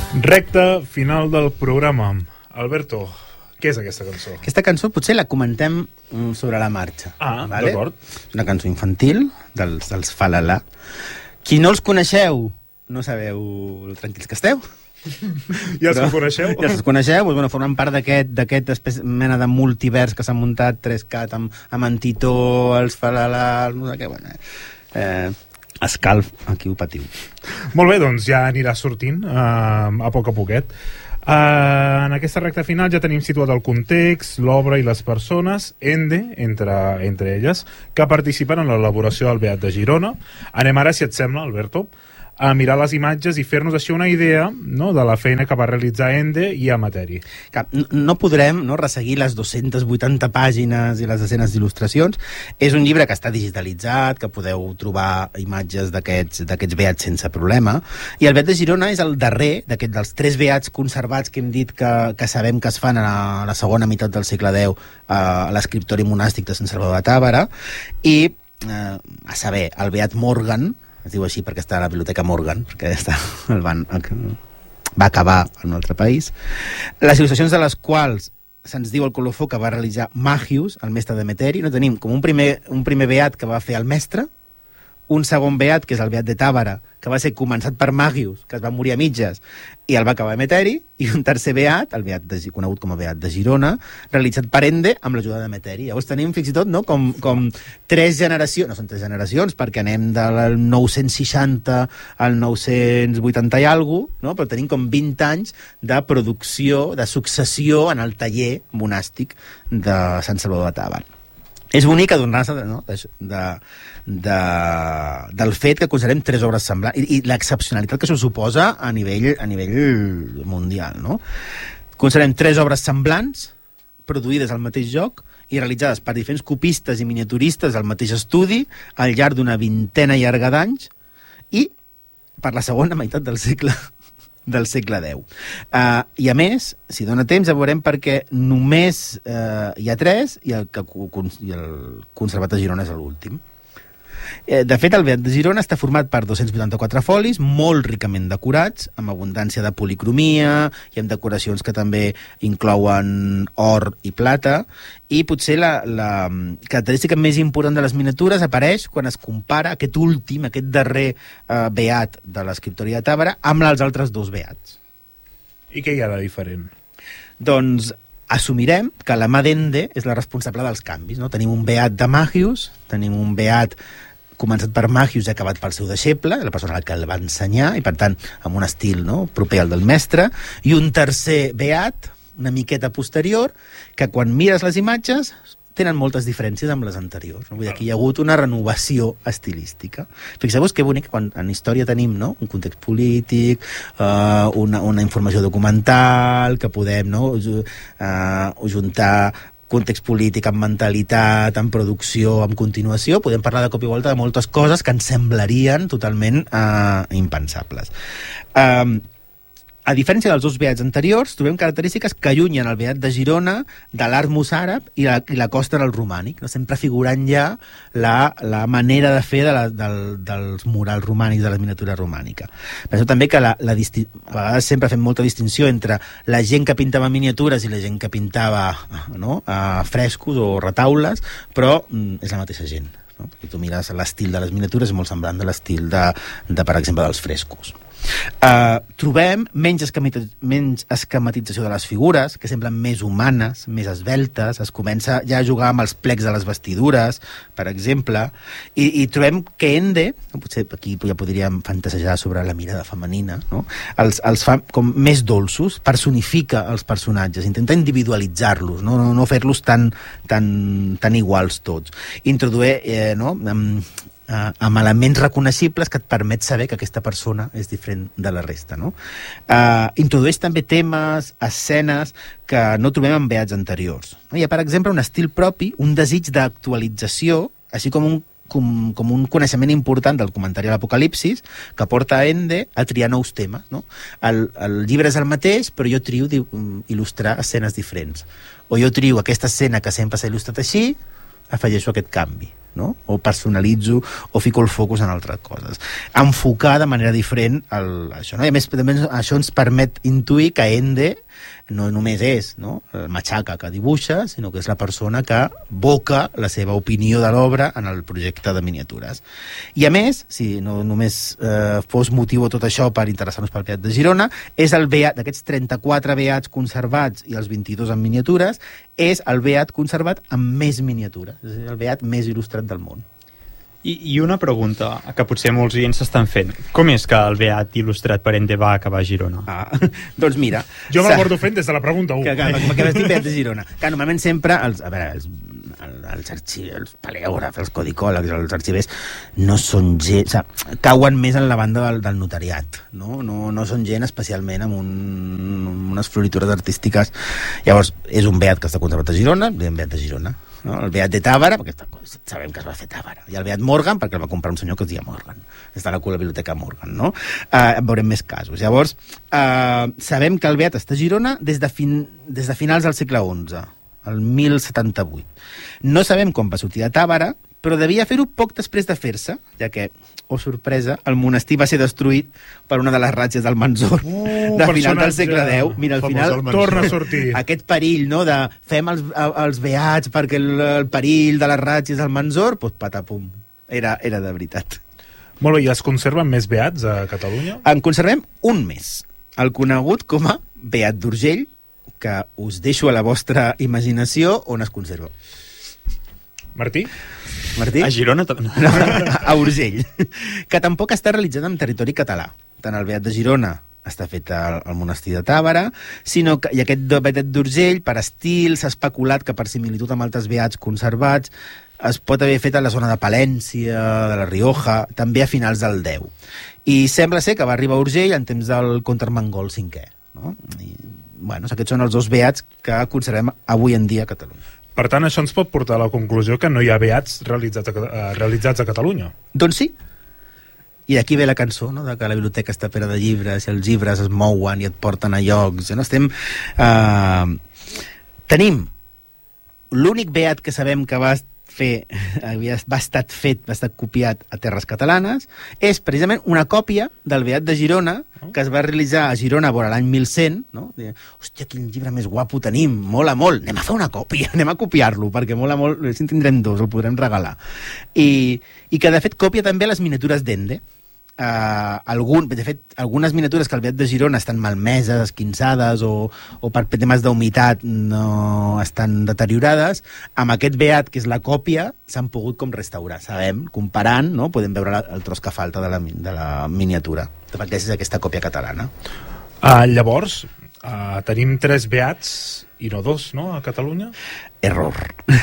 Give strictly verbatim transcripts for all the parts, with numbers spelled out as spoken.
Recte final del programa. Alberto, què és aquesta cançó? Aquesta cançó potser la comentem sobre la marxa. Ah, vale? d'acord. És una cançó infantil dels, dels Falala. Qui no els coneixeu, no sabeu tranquils que esteu. Ja els coneixeu? Ja els coneixeu, doncs, bueno, formen part d'aquest d'aquest mena de multivers que s'ha muntat tres cat amb, amb en Tito, els Falala, els no sé què, bueno, eh, escalf, aquí ho patiu. Molt bé, doncs ja anirà sortint uh, a poc a poquet. Uh, en aquesta recta final ja tenim situat el context, l'obra i les persones, Ende, entre, entre elles, que participen en l'elaboració del Beat de Girona. Anem ara, si et sembla, Alberto, a mirar les imatges i fer-nos així una idea, no?, de la feina que va realitzar Ende i Amateri. No, no podrem, no, resseguir les dues-centes vuitanta pàgines i les desenes d'il·lustracions. És un llibre que està digitalitzat, que podeu trobar imatges d'aquests d'aquests beats sense problema. I el Beat de Girona és el darrer d'aquests dels tres beats conservats que hem dit que, que sabem que es fan a la, a la segona meitat del segle deu a l'escriptori monàstic de Sant Salvador de Tàbara. I, eh, a saber, el beat Morgan, es diu així perquè està a la Biblioteca Morgan, perquè està, el van, va acabar en un altre país. Les il·lustracions de les quals se'ns diu el colofó que va realitzar Magius, el mestre d'Emeteri. No tenim com un primer, un primer beat que va fer el mestre, un segon beat, que és el beat de Tàbara, que va ser començat per Magius, que es va morir a mitges, i el va acabar Emeteri, i un tercer beat, el beat de, conegut com a beat de Girona, realitzat per Ende amb l'ajuda d'Emeteri. Llavors tenim fins i tot, no, com, com tres generacions, no són tres generacions, perquè anem del nou-cents seixanta al nou-cents vuitanta i alguna cosa, no? Però tenim com vint anys de producció, de successió en el taller monàstic de Sant Salvador de Tàbara. És bonic adonar-se de, no, de, de, de, del fet que considerem tres obres semblants i, i l'excepcionalitat que això suposa a nivell, a nivell mundial, no? Considerem tres obres semblants produïdes al mateix lloc i realitzades per diferents copistes i miniaturistes al mateix estudi al llarg d'una vintena llarga d'anys i per la segona meitat del segle del segle deu. Uh, I a més, si dona temps, ja veurem perquè només uh, hi ha tres i el, que, i el Conservat de Girona és l'últim. De fet, el Beat de Girona està format per dos-cents vuitanta-quatre folis, molt ricament decorats, amb abundància de policromia i amb decoracions que també inclouen or i plata, i potser la, la característica més important de les miniatures apareix quan es compara aquest últim, aquest darrer eh, beat de l'escriptori de Tàbara amb els altres dos beats. I què hi ha de diferent? Doncs assumirem que la mà d'Ende és la responsable dels canvis, no? Tenim un beat de Magius, tenim un beat començat per Magius i acabat pel seu deixeble, la persona que el va ensenyar, i per tant amb un estil, no, proper al del mestre, i un tercer beat, una miqueta posterior, que quan mires les imatges tenen moltes diferències amb les anteriors. No? Vull dir, aquí hi ha hagut una renovació estilística. Fixeu-vos que bonic quan en història tenim, no, un context polític, uh, una, una informació documental, que podem, no, uh, juntar context polític, amb mentalitat, amb producció, amb continuació, podem parlar de cop i volta de moltes coses que ens semblarien totalment eh, impensables. Eh, a diferència dels dos beats anteriors, trobem característiques que allunyen el beat de Girona de l'art mossàrab i la, i la costa del romànic, no? Sempre figurant ja la, la manera de fer de la, del, dels murals romànics, de la miniatura romànica. Penso també que la, la disti... a vegades sempre fem molta distinció entre la gent que pintava miniatures i la gent que pintava, no, a frescos o retaules, però mm, és la mateixa gent. No? Perquè tu mires l'estil de les miniatures és molt semblant de l'estil de, de, per exemple, dels frescos. Uh, trobem menys, menys esquematització de les figures, que semblen més humanes, més esveltes, es comença ja a jugar amb els plecs de les vestidures, per exemple, i, i trobem que Ende, potser aquí ja podríem fantasejar sobre la mirada femenina, no? els, els fa com més dolços, personifica els personatges, intenta individualitzar-los, no, no, no fer-los tan, tan, tan iguals tots. Introduir, eh, no, amb, Uh, amb elements reconeixibles que et permet saber que aquesta persona és diferent de la resta, no? Uh, introdueix també temes, escenes que no trobem en beats anteriors. No? Hi ha, per exemple, un estil propi, un desig d'actualització, així com un, com, com un coneixement important del comentari a l'Apocalipsis, que porta a Ende a triar nous temes, no? El, el llibre és el mateix, però jo trio il·lustrar escenes diferents. O jo trio aquesta escena que sempre s'ha il·lustrat així, afegeixo aquest canvi. no? O personalitzo o fico el focus en altres coses. Enfocar de manera diferent el, això, no? I a més, també això ens permet intuir que Ende no només és, no?, el matxaca que dibuixa, sinó que és la persona que boca la seva opinió de l'obra en el projecte de miniatures. I a més, si no només eh, fos motiu tot això per interessar-nos pel Beat de Girona, és el beat, d'aquests trenta-quatre beats conservats i els vint-i-dos en miniatures, és el beat conservat amb més miniatures, és a dir, el beat més il·lustrat del món. I, I una pregunta que potser molts oients s'estan fent. Com és que el beat il·lustrat per Ende va acabar a Girona? Ah, doncs mira... Jo me l'abordo fent des de la pregunta u. Que, que, que, que estic beat de Girona. Que normalment sempre, els, a veure, els, els, arxiv, els paleògrafs, els codicòlegs, els arxivers, no són gent... O sigui, cauen més en la banda del, del notariat, no? No, no són gent especialment amb, un, amb unes floritures artístiques. Llavors, és un beat que està conservat a Girona, diem beat de Girona. No? El beat de Tàbara, perquè sabem que es va fer Tàbara, i el beat Morgan, perquè el va comprar un senyor que es deia Morgan, està a la biblioteca Morgan, no? Uh, veurem més casos. Llavors, uh, sabem que el beat està a Girona des de, fin, des de finals del segle onze, el mil setanta-vuit. No sabem quan va sortir de Tàbara, però devia fer-ho poc després de fer-se, ja que, oh sorpresa, el monestir va ser destruït per una de les ratxes del Manzor uh, de final del segle deu. Mira, al final torna a sortir aquest perill, no?, de fem els, els beats perquè el, el perill de les ratxes del Manzor, doncs patapum, era, era de veritat. Molt bé, i es conserven més beats a Catalunya? En conservem un més, el conegut com a Beat d'Urgell, que us deixo a la vostra imaginació on es conserva. Martí? Martí? A Girona? No, a Urgell. Que tampoc està realitzat en territori català. Tant el Beat de Girona està fet al, al monestir de Tàbara, sinó que, i aquest Beat d'Urgell, per estil, s'ha especulat que per similitud amb altres beats conservats es pot haver fet a la zona de Palència, de la Rioja, també a finals del deu. I sembla ser que va arribar a Urgell en temps del comte Armengol cinquè. No? I, bueno, aquests són els dos beats que conservem avui en dia a Catalunya. Per tant, això ens pot portar a la conclusió que no hi ha beats realitzats a, uh, realitzats a Catalunya. Doncs sí. I d'aquí ve la cançó, no?, de que la biblioteca està plena de llibres i els llibres es mouen i et porten a llocs. No? Estem... Uh... Tenim l'únic beat que sabem que va fer, havia, va estat fet, va estat copiat a terres catalanes, és precisament una còpia del Beat de Girona, que es va realitzar a Girona vora l'any mil cent, no? Hòstia, quin llibre més guapo tenim, mola molt, anem a fer una còpia, anem a copiar-lo, perquè mola molt, si en tindrem dos, el podrem regalar. I, i que de fet còpia també les miniatures d'Ende. Uh, algun, de fet, algunes miniatures que el Beat de Girona estan malmeses, esquinçades o, o per temes d'humitat no estan deteriorades, amb aquest Beat, que és la còpia, s'han pogut com restaurar, sabem, comparant, no? Podem veure la, el tros que falta de la, de la miniatura, perquè és aquesta còpia catalana. Uh, llavors, uh, tenim tres Beats i no dos, no?, a Catalunya? Error.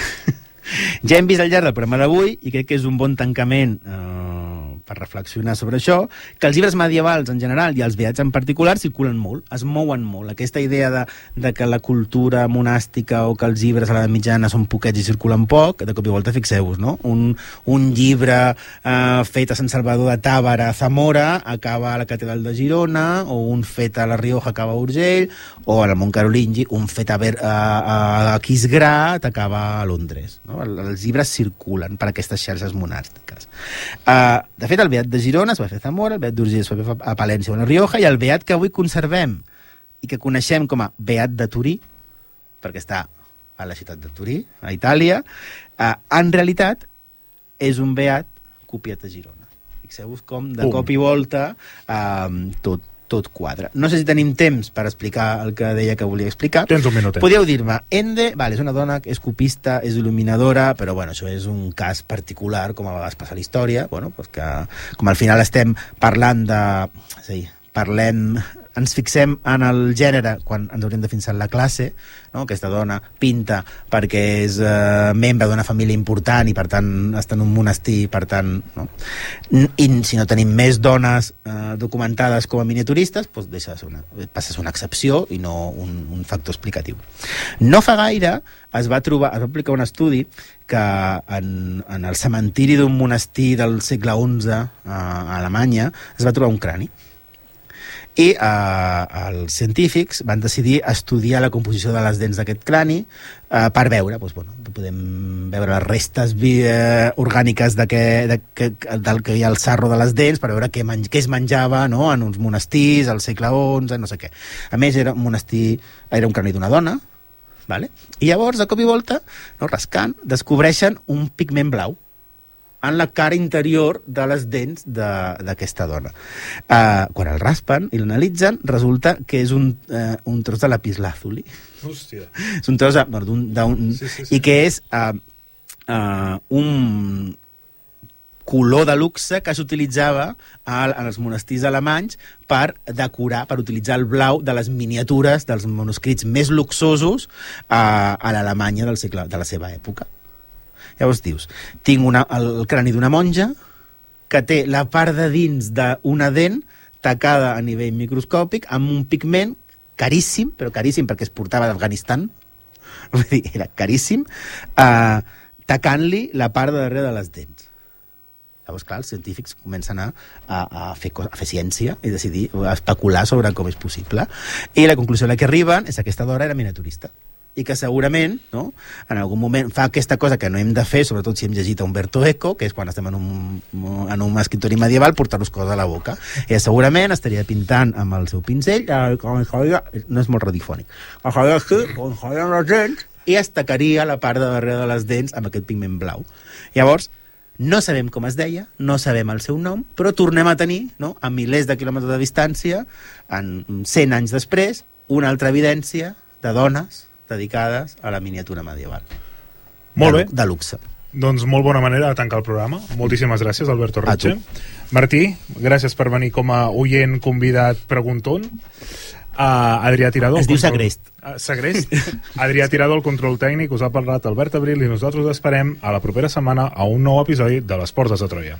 Ja hem vist al llarg del programa d'avui, i crec que és un bon tancament eh, per reflexionar sobre això, que els llibres medievals en general i els beats en particular circulen molt, es mouen molt. Aquesta idea de, de que la cultura monàstica o que els llibres a l'edat mitjana són poquets i circulen poc, de cop i volta fixeu-vos, no? Un, un llibre eh, fet a Sant Salvador de Tàbara, a Zamora, acaba a la Catedral de Girona, o un fet a la Rioja acaba a Urgell, o al Mont Carolingi, un fet a, Ver, a, a, a Aquisgrà acaba a Londres, no? Els llibres circulen per aquestes xarxes monàstiques. Uh, de fet, el Beat de Girona es va fer a Zamora, el Beat d'Urgell es va fer a Palència o a la Rioja, i el Beat que avui conservem i que coneixem com a Beat de Turí, perquè està a la ciutat de Turí, a Itàlia, uh, en realitat és un Beat copiat a Girona. Fixeu-vos com de Pum. cop i volta uh, tot tot quadre. No sé si tenim temps per explicar el que deia que volia explicar. Tens un minutet. Podeu dir-me, Ende, vale, és una dona que és copista, és il·luminadora, però bueno, això és un cas particular, com a vegades passa a la història, bueno, pues que, com al final estem parlant de... És a dir, parlem... Ens fixem en el gènere quan ens hauríem de fixar en la classe, no? Aquesta dona pinta perquè és eh, membre d'una família important i per tant està en un monestir, per tant, no? I si no tenim més dones eh, documentades com a miniaturistes, doncs deixa de ser una, passa a ser una excepció i no un, un factor explicatiu. No fa gaire es va trobar, es va aplicar un estudi que en, en el cementiri d'un monestir del segle onze a Alemanya es va trobar un crani. I eh, els científics van decidir estudiar la composició de les dents d'aquest crani eh, per veure, doncs, bueno, podem veure les restes eh, orgàniques de que, de que, del que hi ha al sarro de les dents, per veure què, men què es menjava, no?, en uns monestirs al segle onze, no sé què. A més, era un monestir, era un crani d'una dona, vale? I llavors, de cop i volta, no, rascant, descobreixen un pigment blau en la cara interior de les dents d'aquesta dona. Uh, quan el raspen i l'analitzen, resulta que és un, uh, un tros de lapislázuli. Hòstia. És un tros de, bueno, d'un, d'un, sí, sí, sí. i que és uh, uh, un color de luxe que s'utilitzava en els monestirs alemanys per decorar, per utilitzar el blau de les miniatures dels manuscrits més luxosos a, a l'Alemanya del segle, de la seva època. Llavors dius, tinc una, el crani d'una monja que té la part de dins d'una dent tacada a nivell microscòpic amb un pigment caríssim, però caríssim perquè es portava d'Afganistan, vull dir, era caríssim, eh, tacant-li la part de darrere de les dents. Llavors, clar, els científics comencen a, a, a, fer, a fer ciència i decidir, a especular sobre com és possible. I la conclusió a la que arriben és que aquesta dona era miniaturista i que segurament, no, en algun moment fa aquesta cosa que no hem de fer, sobretot si hem llegit a Umberto Eco, que és quan estem en un, en un escriptori medieval, portar-nos coses a la boca. I segurament estaria pintant amb el seu pinzell, no és molt radiofònic, i es tacaria la part de darrere de les dents amb aquest pigment blau. Llavors, no sabem com es deia, no sabem el seu nom, però tornem a tenir, no, a milers de quilòmetres de distància, en cent anys després, una altra evidència de dones dedicades a la miniatura medieval. Molt bé. De, de luxe. Doncs molt bona manera de tancar el programa. Moltíssimes gràcies, Alberto Retxe. Martí, gràcies per venir com a oient convidat pregunton. Uh, Adrià Tirado... Es diu Segrest. Uh, Segrest. Adrià Tirado, el control tècnic, us ha parlat Albert Abril i nosaltres esperem a la propera setmana a un nou episodi de Les Portes de Troia.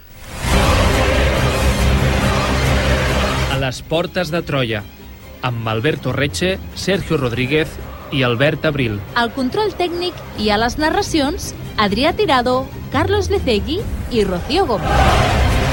A les Portes de Troia, amb Alberto Retxe, Sergio Rodríguez i Albert Abril. Al control tècnic i a les narracions, Adrià Tirado, Carlos Lecegui i Rocío Gómez.